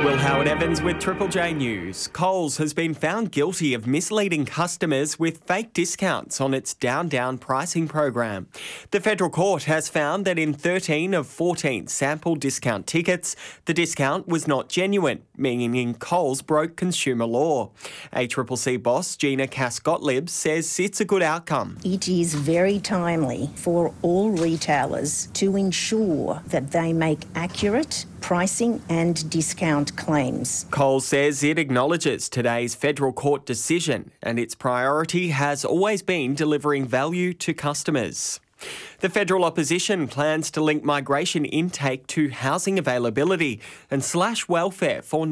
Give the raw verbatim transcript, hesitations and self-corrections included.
Will Howard Evans with Triple J News. Coles has been found guilty of misleading customers with fake discounts on its Down Down pricing program. The federal court has found that in thirteen of fourteen sample discount tickets, the discount was not genuine, meaning Coles broke consumer law. A C C C boss, Gina Cass-Gottlieb, says it's a good outcome. It is very timely for all retailers to ensure that they make accurate pricing and discount claims. Coles says it acknowledges today's federal court decision and its priority has always been delivering value to customers. The federal opposition plans to link migration intake to housing availability and slash welfare for